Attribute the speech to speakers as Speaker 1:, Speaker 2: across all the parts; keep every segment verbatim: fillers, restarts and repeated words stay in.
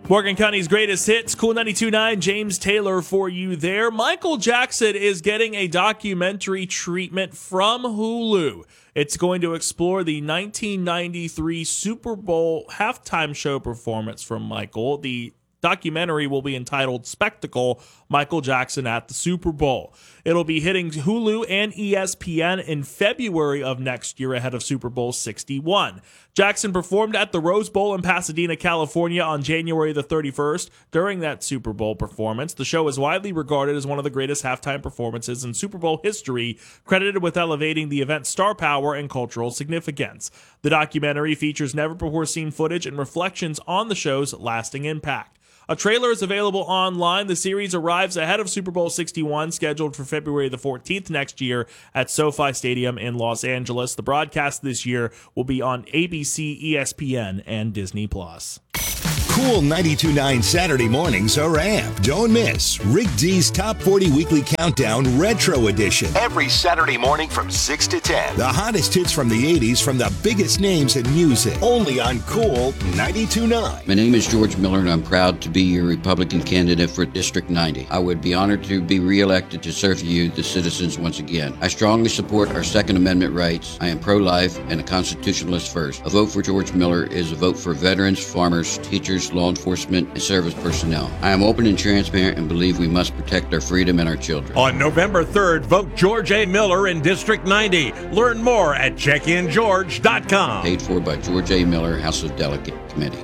Speaker 1: Morgan County's greatest hits, Cool ninety-two point nine, James Taylor for you there. Michael Jackson is getting a documentary treatment from Hulu. It's going to explore the nineteen ninety-three Super Bowl halftime show performance from Michael. The documentary will be entitled Spectacle, Michael Jackson at the Super Bowl. It'll be hitting Hulu and E S P N in February of next year ahead of Super Bowl sixty-one. Jackson performed at the Rose Bowl in Pasadena, California on January the thirty-first. During that Super Bowl performance, the show is widely regarded as one of the greatest halftime performances in Super Bowl history, credited with elevating the event's star power and cultural significance. The documentary features never-before-seen footage and reflections on the show's lasting impact. A trailer is available online. The series arrives ahead of Super Bowl sixty-one, scheduled for February the fourteenth next year at SoFi Stadium in Los Angeles. The broadcast this year will be on A B C, E S P N, and Disney Plus.
Speaker 2: Cool ninety-two point nine Saturday mornings are amped. Don't miss Rick D's Top forty Weekly Countdown Retro Edition.
Speaker 3: Every Saturday morning from six to ten.
Speaker 2: The hottest hits from the eighties from the biggest names in music. Only on Cool ninety-two point nine.
Speaker 4: My name is George Miller, and I'm proud to be your Republican candidate for District ninety. I would be honored to be reelected to serve you, the citizens, once again. I strongly support our Second Amendment rights. I am pro-life and a constitutionalist first. A vote for George Miller is a vote for veterans, farmers, teachers, law enforcement, and service personnel. I am open and transparent and believe we must protect our freedom and our children.
Speaker 5: On November third, vote George A. Miller in District ninety. Learn more at check in george dot com.
Speaker 4: Paid for by George A. Miller, House of Delegate Committee.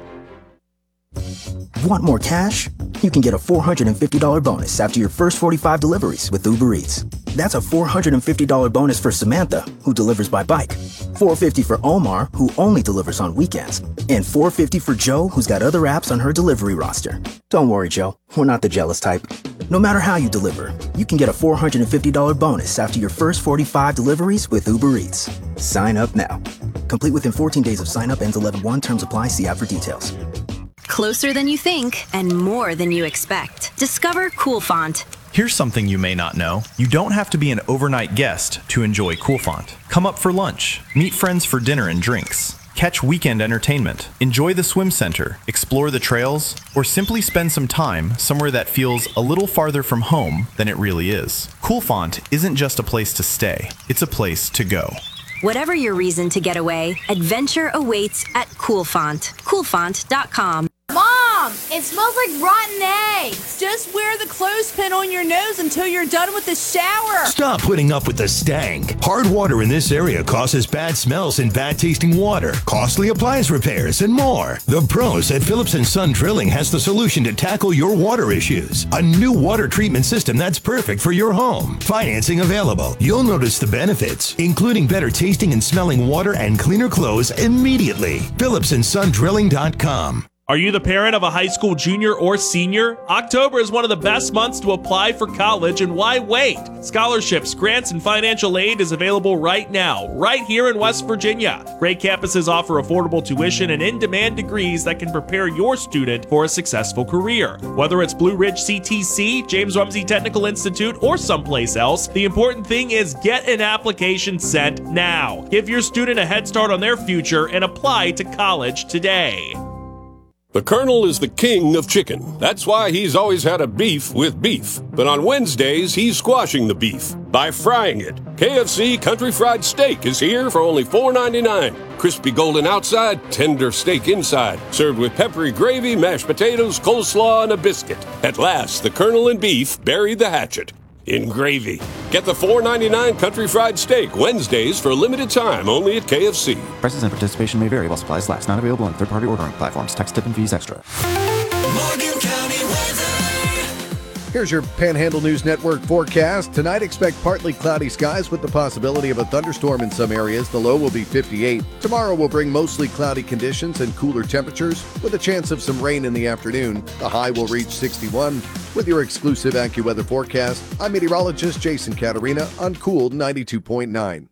Speaker 6: Want more cash? You can get a four hundred fifty dollars bonus after your first forty-five deliveries with Uber Eats. That's a four hundred fifty dollars bonus for Samantha, who delivers by bike, four hundred fifty dollars for Omar, who only delivers on weekends, and four hundred fifty dollars for Joe, who's got other apps on her delivery roster. Don't worry, Joe. We're not the jealous type. No matter how you deliver, you can get a four hundred fifty dollars bonus after your first forty-five deliveries with Uber Eats. Sign up now. Complete within fourteen days of sign up. Ends eleven one. Terms apply. See app for details.
Speaker 7: Closer than you think and more than you expect. Discover Cool Font.
Speaker 8: Here's something you may not know. You don't have to be an overnight guest to enjoy Cool Font. Come up for lunch, meet friends for dinner and drinks, catch weekend entertainment, enjoy the swim center, explore the trails, or simply spend some time somewhere that feels a little farther from home than it really is. Cool Font isn't just a place to stay, it's a place to go.
Speaker 7: Whatever your reason to get away, adventure awaits at Cool Font. cool font dot com.
Speaker 9: Mom, it smells like rotten eggs. Just wear the clothespin on your nose until you're done with the shower.
Speaker 2: Stop putting up with the stank. Hard water in this area causes bad smells and bad tasting water, costly appliance repairs, and more. The pros at Phillips and Son Drilling has the solution to tackle your water issues. A new water treatment system that's perfect for your home. Financing available. You'll notice the benefits, including better tasting and smelling water and cleaner clothes immediately. Phillips and Son Drilling dot com.
Speaker 1: Are you the parent of a high school junior or senior? October is one of the best months to apply for college, and why wait? Scholarships, grants, and financial aid is available right now, right here in West Virginia. Great campuses offer affordable tuition and in-demand degrees that can prepare your student for a successful career. Whether it's Blue Ridge C T C, James Rumsey Technical Institute, or someplace else, the important thing is get an application sent now. Give your student a head start on their future and apply to college today.
Speaker 10: The Colonel is the king of chicken. That's why he's always had a beef with beef. But on Wednesdays, he's squashing the beef by frying it. K F C Country Fried Steak is here for only four ninety-nine. Crispy golden outside, tender steak inside. Served with peppery gravy, mashed potatoes, coleslaw, and a biscuit. At last, the Colonel and beef buried the hatchet in gravy. Get the four ninety-nine Country Fried Steak Wednesdays for a limited time only at K F C.
Speaker 11: Prices and participation may vary while supplies last. Not available on third-party ordering platforms. Tax, tip, and fees extra.
Speaker 12: Morgan County weather.
Speaker 13: Here's your Panhandle News Network forecast. Tonight, expect partly cloudy skies with the possibility of a thunderstorm in some areas. The low will be fifty-eight. Tomorrow will bring mostly cloudy conditions and cooler temperatures with a chance of some rain in the afternoon. The high will reach sixty-one. With your exclusive AccuWeather forecast, I'm meteorologist Jason Caterina on Cool ninety-two point nine.